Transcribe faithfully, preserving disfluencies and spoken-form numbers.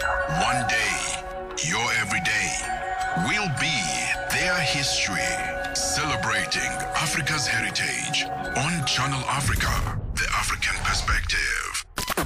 One day, your everyday will be their history. Celebrating Africa's heritage on Channel Africa, the African perspective.